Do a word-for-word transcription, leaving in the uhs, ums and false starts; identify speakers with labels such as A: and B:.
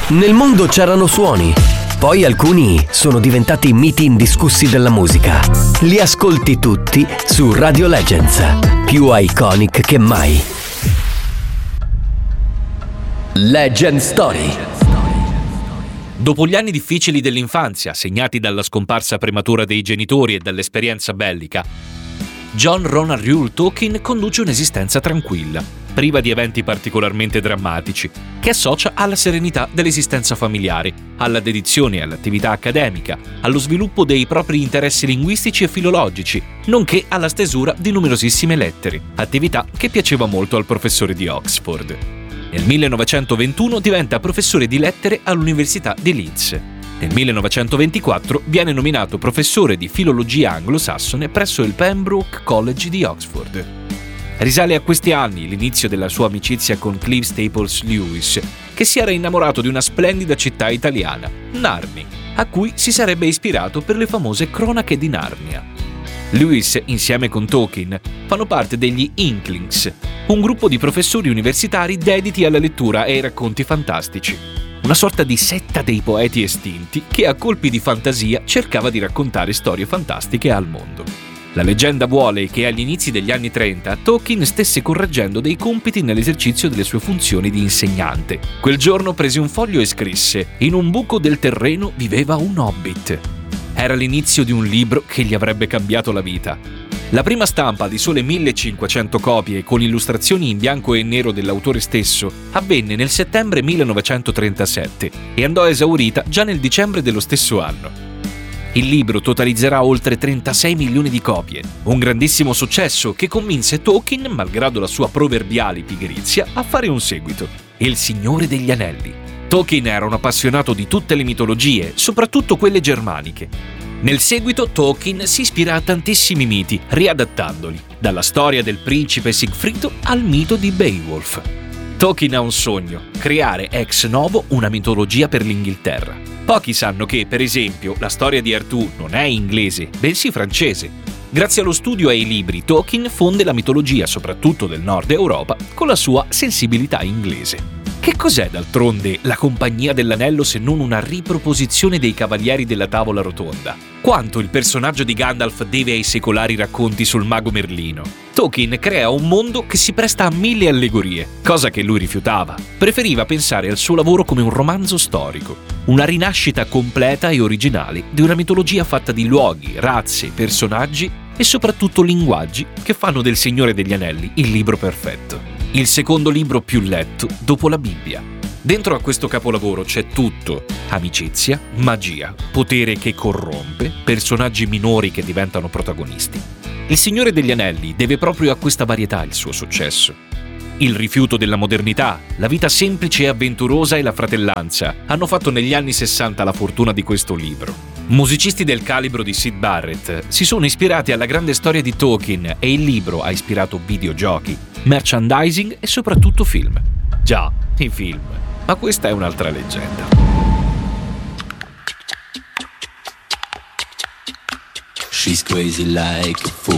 A: Nel mondo c'erano suoni, poi alcuni sono diventati miti indiscussi della musica. Li ascolti tutti su Radio Legends, più iconic che mai. Legend Story.
B: Dopo gli anni difficili dell'infanzia, segnati dalla scomparsa prematura dei genitori e dall'esperienza bellica, John Ronald Reuel Tolkien conduce un'esistenza tranquilla, priva di eventi particolarmente drammatici, che associa alla serenità dell'esistenza familiare, alla dedizione all'attività accademica, allo sviluppo dei propri interessi linguistici e filologici, nonché alla stesura di numerosissime lettere, attività che piaceva molto al professore di Oxford. Nel millenovecentoventuno diventa professore di lettere all'Università di Leeds. Nel millenovecentoventiquattro viene nominato professore di filologia anglosassone presso il Pembroke College di Oxford. Risale a questi anni l'inizio della sua amicizia con Clive Staples Lewis, che si era innamorato di una splendida città italiana, Narni, a cui si sarebbe ispirato per le famose Cronache di Narnia. Lewis, insieme con Tolkien, fanno parte degli Inklings, un gruppo di professori universitari dediti alla lettura e ai racconti fantastici. Una sorta di setta dei poeti estinti che a colpi di fantasia cercava di raccontare storie fantastiche al mondo. La leggenda vuole che agli inizi degli anni trenta Tolkien stesse correggendo dei compiti nell'esercizio delle sue funzioni di insegnante. Quel giorno prese un foglio e scrisse: «In un buco del terreno viveva un hobbit». Era l'inizio di un libro che gli avrebbe cambiato la vita. La prima stampa di sole millecinquecento copie con illustrazioni in bianco e nero dell'autore stesso avvenne nel settembre millenovecentotrentasette e andò esaurita già nel dicembre dello stesso anno. Il libro totalizzerà oltre trentasei milioni di copie, un grandissimo successo che convinse Tolkien, malgrado la sua proverbiale pigrizia, a fare un seguito: Il Signore degli Anelli. Tolkien era un appassionato di tutte le mitologie, soprattutto quelle germaniche. Nel seguito Tolkien si ispira a tantissimi miti, riadattandoli, dalla storia del principe Sigfrido al mito di Beowulf. Tolkien ha un sogno: creare ex novo una mitologia per l'Inghilterra. Pochi sanno che, per esempio, la storia di Artù non è inglese, bensì francese. Grazie allo studio e ai libri, Tolkien fonde la mitologia, soprattutto del nord Europa, con la sua sensibilità inglese. Che cos'è d'altronde la Compagnia dell'Anello se non una riproposizione dei Cavalieri della Tavola Rotonda? Quanto il personaggio di Gandalf deve ai secolari racconti sul mago Merlino? Tolkien crea un mondo che si presta a mille allegorie, cosa che lui rifiutava. Preferiva pensare al suo lavoro come un romanzo storico, una rinascita completa e originale di una mitologia fatta di luoghi, razze, personaggi e soprattutto linguaggi che fanno del Signore degli Anelli il libro perfetto. Il secondo libro più letto dopo la Bibbia. Dentro a questo capolavoro c'è tutto: amicizia, magia, potere che corrompe, personaggi minori che diventano protagonisti. Il Signore degli Anelli deve proprio a questa varietà il suo successo. Il rifiuto della modernità, la vita semplice e avventurosa e la fratellanza hanno fatto negli anni sessanta la fortuna di questo libro. Musicisti del calibro di Syd Barrett si sono ispirati alla grande storia di Tolkien e il libro ha ispirato videogiochi, merchandising e soprattutto film. Già, i film. Ma questa è un'altra leggenda.
C: She's crazy like a fool.